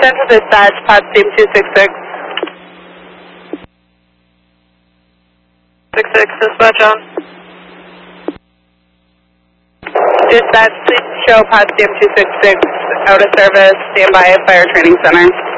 Central Dispatch, pod team 266. 66, dispatch on. Dispatch, please show pod team 266 out of service, standby at Fire Training Center.